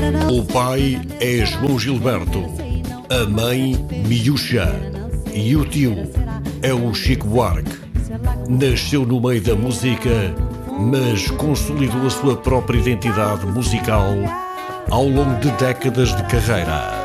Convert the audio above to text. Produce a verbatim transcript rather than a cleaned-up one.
O pai é João Gilberto, a mãe Miúcha e o tio é o Chico Buarque. Nasceu no meio da música, mas consolidou a sua própria identidade musical ao longo de décadas de carreira.